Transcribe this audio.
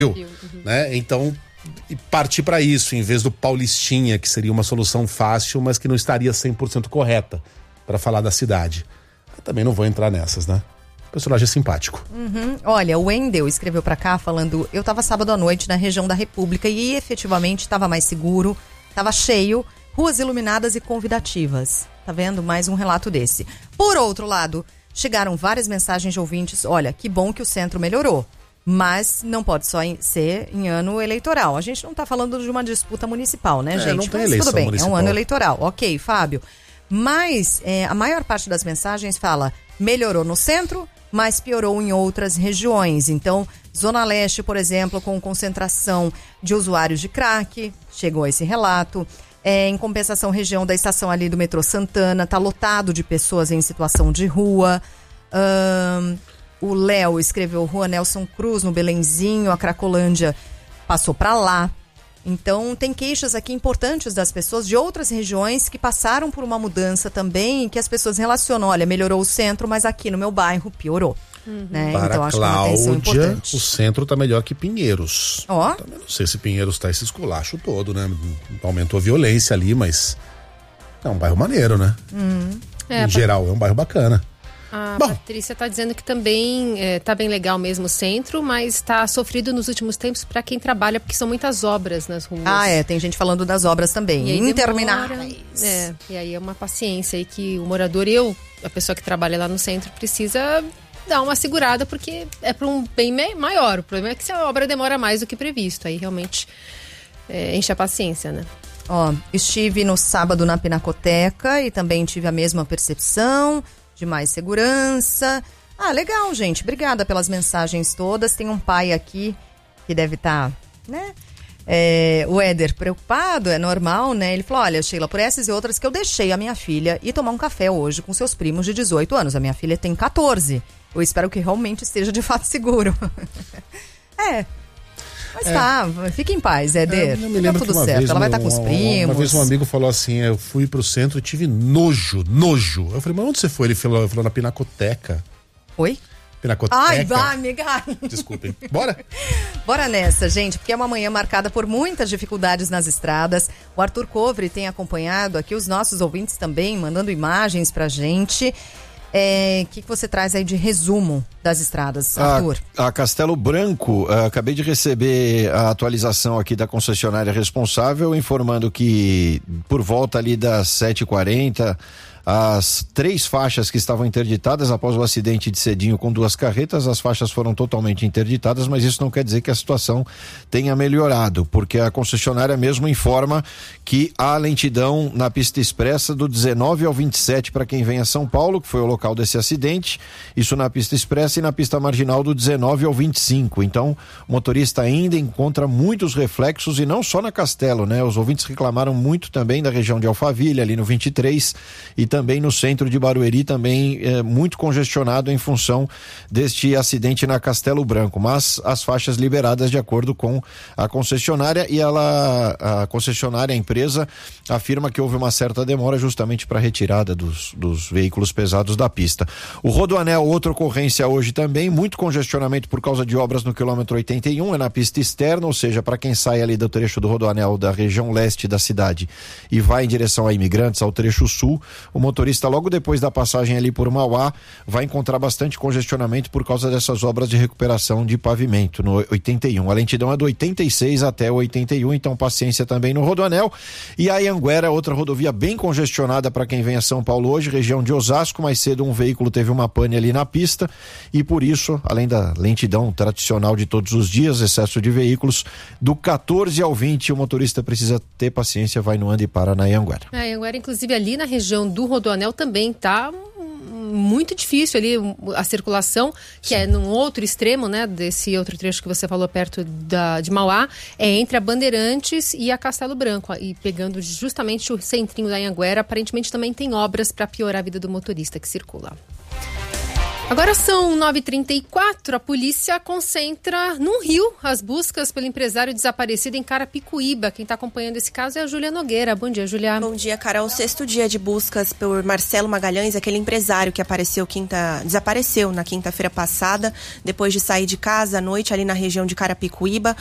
né? Então, partir para isso, em vez do Paulistinha, que seria uma solução fácil, mas que não estaria 100% correta para falar da cidade. Eu também não vou entrar nessas, né? O personagem é simpático. Olha, o Wendel escreveu pra cá falando: eu tava sábado à noite na região da República e efetivamente tava mais seguro, tava cheio, ruas iluminadas e convidativas. Tá vendo? Mais um relato desse. Por outro lado, chegaram várias mensagens de ouvintes: olha, que bom que o centro melhorou, mas não pode só ser em ano eleitoral. A gente não tá falando de uma disputa municipal, né, gente? Não tem mas eleição tudo bem, municipal. é um ano eleitoral. Ok, Fábio. Mas a maior parte das mensagens fala: melhorou no centro, mas piorou em outras regiões. Então, Zona Leste, por exemplo, com concentração de usuários de crack, chegou esse relato. Em compensação, região da estação ali do metrô Santana, tá lotado de pessoas em situação de rua. O Léo escreveu: Rua Nelson Cruz, no Belenzinho, a Cracolândia passou para lá. Então, tem queixas aqui importantes das pessoas de outras regiões que passaram por uma mudança também, que as pessoas relacionam: olha, melhorou o centro, mas aqui no meu bairro piorou. Né? Para então, acho que é uma atenção Cláudia, importante. o centro tá melhor que Pinheiros. Ó. Também não sei se Pinheiros tá esse esculacho todo, né? Aumentou a violência ali, mas é um bairro maneiro, né? Em geral, é um bairro bacana. A Bom. Patrícia está dizendo que também tá bem legal mesmo o centro, mas está sofrido nos últimos tempos para quem trabalha, porque são muitas obras nas ruas. Tem gente falando das obras também, E aí intermináveis. E aí é uma paciência aí que o morador a pessoa que trabalha lá no centro, precisa dar uma segurada, porque é para um bem maior. O problema é que se a obra demora mais do que previsto, aí realmente enche a paciência, né? Estive no sábado na Pinacoteca e também tive a mesma percepção de mais segurança. Legal, gente. Obrigada pelas mensagens todas. Tem um pai aqui que deve estar, né? O Éder, preocupado, é normal, né? Ele falou: olha, Sheila, por essas e outras que eu deixei a minha filha ir tomar um café hoje com seus primos de 18 anos. A minha filha tem 14. Eu espero que realmente esteja de fato seguro. Mas fique em paz, Éder. Eu me lembro tudo que uma certo, vez ela vai estar com os primos. Uma vez um amigo falou assim: eu fui pro centro e tive nojo. Eu falei: mas onde você foi? Ele falou na Pinacoteca. Oi? Pinacoteca. Ai, vai, amiga. Desculpem. Bora? Bora nessa, gente, porque é uma manhã marcada por muitas dificuldades nas estradas. O Arthur Covre tem acompanhado aqui, os nossos ouvintes também, mandando imagens pra gente. O que você traz aí de resumo das estradas, Arthur? A Castelo Branco, acabei de receber a atualização aqui da concessionária responsável, informando que por volta ali das 7h40, as 3 faixas que estavam interditadas após o acidente de Cedinho com 2 carretas, as faixas foram totalmente interditadas, mas isso não quer dizer que a situação tenha melhorado, porque a concessionária mesmo informa que há lentidão na pista expressa do 19 ao 27 para quem vem a São Paulo, que foi o local desse acidente, isso na pista expressa, e na pista marginal do 19 ao 25. Então, o motorista ainda encontra muitos reflexos, e não só na Castelo, né? Os ouvintes reclamaram muito também da região de Alphaville, ali no 23, e também no centro de Barueri, também muito congestionado em função deste acidente na Castelo Branco, mas as faixas liberadas de acordo com a concessionária, e a concessionária, a empresa, afirma que houve uma certa demora justamente para a retirada dos veículos pesados da pista. O Rodoanel, outra ocorrência hoje também, muito congestionamento por causa de obras no quilômetro 81, é na pista externa, ou seja, para quem sai ali do trecho do Rodoanel da região leste da cidade e vai em direção a Imigrantes, ao trecho sul, o motorista, logo depois da passagem ali por Mauá, vai encontrar bastante congestionamento por causa dessas obras de recuperação de pavimento no 81. A lentidão é do 86 até o 81, então paciência também no Rodoanel. E a Anhanguera, outra rodovia bem congestionada para quem vem a São Paulo hoje, região de Osasco. Mais cedo um veículo teve uma pane ali na pista e por isso, além da lentidão tradicional de todos os dias, excesso de veículos, do 14 ao 20 o motorista precisa ter paciência, vai no anda e para na Anhanguera. A Anhanguera, inclusive ali na região do Rodoanel também tá muito difícil ali a circulação, que é num outro extremo, né, desse outro trecho que você falou perto de Mauá, é entre a Bandeirantes e a Castelo Branco, e pegando justamente o centrinho da Anhanguera. Aparentemente também tem obras para piorar a vida do motorista que circula. Agora são 9h34, a polícia concentra num rio as buscas pelo empresário desaparecido em Carapicuíba. Quem está acompanhando esse caso é a Júlia Nogueira. Bom dia, Júlia. Bom dia, Carol. 6º dia de buscas por Marcelo Magalhães, aquele empresário que desapareceu na quinta-feira passada, depois de sair de casa à noite ali na região de Carapicuíba.